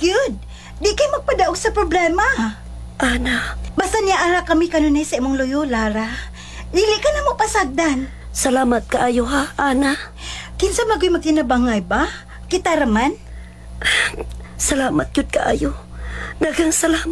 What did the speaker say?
gyud. Di kay magpadaog sa problema. Ana, Basta niya ara kami kanunay sa imong loyo, Lara. Dili ka na mo pasagdan. salamat kaayo ha, Ana. Kinsa magoy magtinabangay ba? Kita raman? Salamat yun kaayo. Daghang salamat.